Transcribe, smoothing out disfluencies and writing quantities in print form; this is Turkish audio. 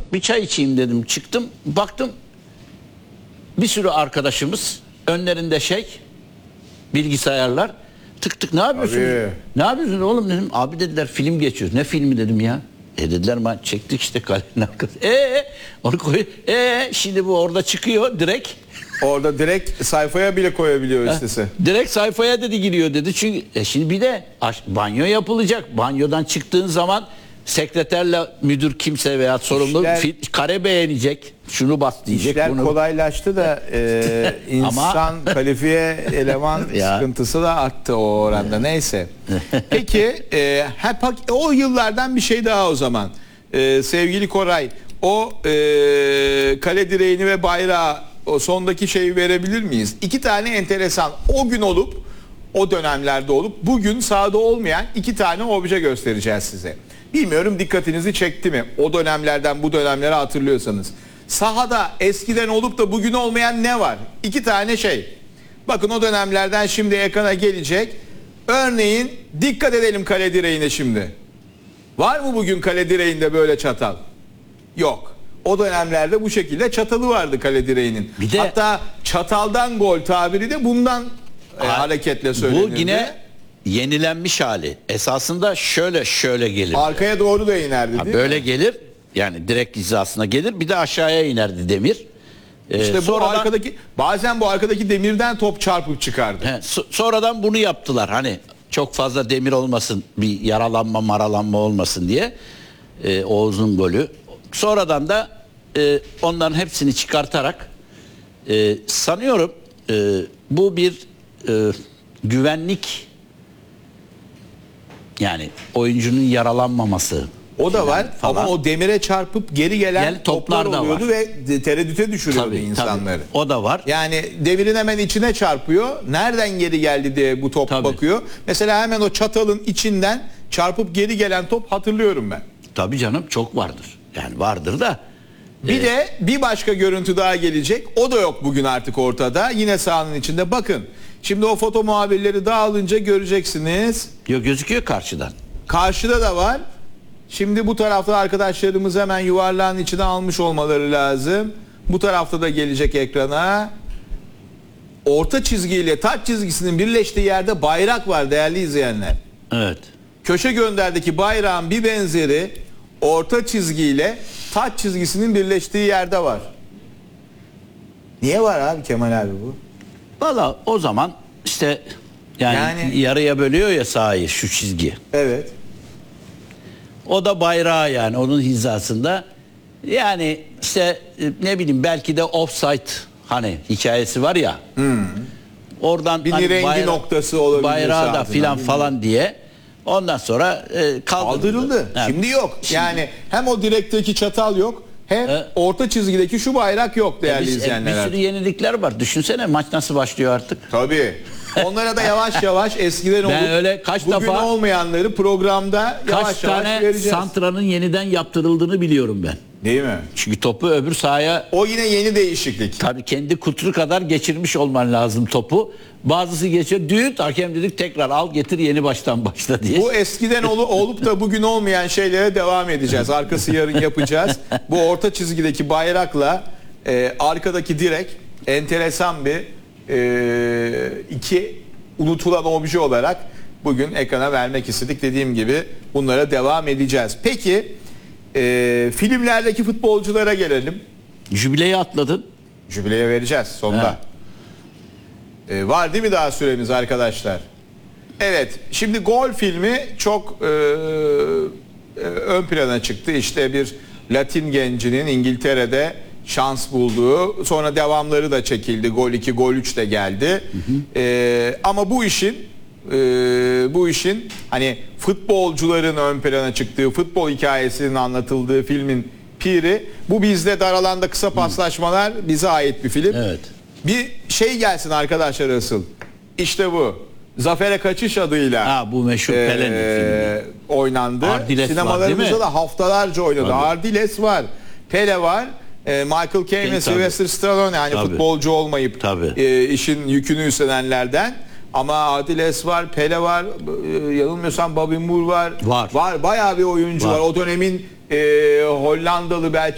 bir çay içeyim dedim. Çıktım, baktım bir sürü arkadaşımız önlerinde bilgisayarlar, tık tık, ne yapıyorsunuz? Abi. Ne yapıyorsunuz oğlum dedim. Abi dediler film geçiyoruz. Ne filmi dedim ya. Dediler çektik işte kalenin arkası. Onu koy. Şimdi bu orada çıkıyor direkt. Orada direkt sayfaya bile koyabiliyor istese. Direkt sayfaya dedi giriyor dedi. Çünkü şimdi bir de banyo yapılacak. Banyodan çıktığın zaman sekreterle müdür kimse veya sorumlu kare beğenecek. Şunu bas diyecek. İşler bunu kolaylaştı da insan kalifiye eleman sıkıntısı da arttı o oranda. Neyse. Peki o yıllardan bir şey daha o zaman. Sevgili Koray, o kale direğini ve bayrağı, o sondaki şeyi verebilir miyiz? İki tane enteresan, o gün olup o dönemlerde olup bugün sahada olmayan iki tane obje göstereceğiz size. Bilmiyorum dikkatinizi çekti mi? O dönemlerden bu dönemlere hatırlıyorsanız. Sahada eskiden olup da bugün olmayan ne var? İki tane şey. Bakın o dönemlerden şimdi ekrana gelecek. Örneğin dikkat edelim kale direğine şimdi. Var mı bugün kale direğinde böyle çatal? Yok. O dönemlerde bu şekilde çatalı vardı kale direğinin. Bir de, hatta çataldan gol tabiri de bundan hareketle söylenirdi. Bu yine yenilenmiş hali. Esasında şöyle gelir. Arkaya doğru da inerdi değil böyle mi? gelir. Yani direkt hizasına gelir. Bir de aşağıya inerdi demir. İşte bu arkadaki, bazen bu arkadaki demirden top çarpıp çıkardı. Sonradan bunu yaptılar. Hani çok fazla demir olmasın, bir maralanma olmasın diye. Oğuz'un golü. Sonradan da onların hepsini çıkartarak sanıyorum bu bir güvenlik, yani oyuncunun yaralanmaması. O da var falan. ama o demire çarpıp geri gelen toplar oluyordu ve tereddüte düşürüyordu insanları. Tabii. O da var. Yani demirin hemen içine çarpıyor. Nereden geri geldi diye bu top bakıyor. Mesela hemen o çatalın içinden çarpıp geri gelen top hatırlıyorum ben. Tabii canım, çok vardır. Yani vardır da. Bir de bir başka görüntü daha gelecek. O da yok bugün artık ortada. Yine sahanın içinde. Bakın. Şimdi o foto muhabirleri dağılınca göreceksiniz. Yok, gözüküyor karşıdan. Karşıda da var. Şimdi bu tarafta arkadaşlarımız hemen yuvarlağın içine almış olmaları lazım. Bu tarafta da gelecek ekrana. Orta çizgiyle taç çizgisinin birleştiği yerde bayrak var değerli izleyenler. Evet. Köşe gönderdeki bayrağın bir benzeri orta çizgiyle taç çizgisinin birleştiği yerde var. Niye var abi Kemal abi bu? Valla o zaman işte yani yarıya bölüyor ya sahayı şu çizgi. Evet. O da bayrağı, yani onun hizasında. Yani işte ne bileyim, belki de offside hani hikayesi var ya. Oradan bir hani rengi noktası olabilir. Bayrağı da filan falan diye. Ondan sonra kaldırıldı. Şimdi yok. Yani hem o direkteki çatal yok, hem orta çizgideki şu bayrak yok değerli izleyenler. Bir sürü yenilikler var. Düşünsene maç nasıl başlıyor artık. Tabii. Onlara da yavaş yavaş eskiden olup öyle bugün olmayanları programda yavaş yavaş vereceğiz. Santranın yeniden yaptırıldığını biliyorum ben. Değil mi? Çünkü topu öbür sahaya... O yine yeni değişiklik. Tabii kendi kutru kadar geçirmiş olman lazım topu. Bazısı geçiyor. Düğüt, hakem dedik tekrar al getir, yeni baştan başla diye. Bu eskiden olup da bugün olmayan şeylere devam edeceğiz. Arkası yarın yapacağız. Bu orta çizgideki bayrakla arkadaki direk enteresan bir iki unutulan obje olarak bugün ekrana vermek istedik. Dediğim gibi bunlara devam edeceğiz. Peki filmlerdeki futbolculara gelelim. Jübileyi atladın. Jübileye vereceğiz sonda. Var değil mi daha süremiz arkadaşlar? Evet, şimdi Gol filmi çok ön plana çıktı. İşte bir Latin gencinin İngiltere'de şans bulduğu, sonra devamları da çekildi. Gol 2, Gol 3 de geldi. Ama bu işin hani futbolcuların ön plana çıktığı, futbol hikayesinin anlatıldığı filmin piri. Bu bizde dar alanda kısa paslaşmalar, bize ait bir film. Evet. Bir şey gelsin arkadaşlar asıl. İşte bu. Zafer'e Kaçış adıyla bu meşhur Pele'nin filmi oynandı. Sinemalarımızda da haftalarca oynadı. Tabii. Ardiles var. Pele var. Michael Caine ve Sylvester Stallone, yani futbolcu olmayıp işin yükünü üstlenenlerden. Ama Ardiles var, Pele var, yanılmıyorsam Bobby Moore var. Var. Bayağı bir oyuncu var. O dönemin Hollandalı, belki